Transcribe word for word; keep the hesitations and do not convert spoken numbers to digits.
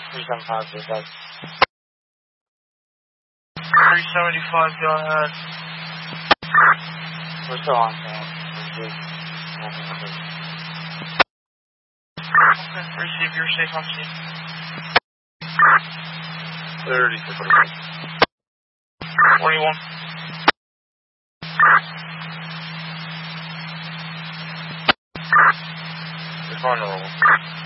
three seven five, zero five. three seventy-five, go ahead. We're still on camp. Okay, receive your safe on scene. thirty-six, forty-one. You're vulnerable.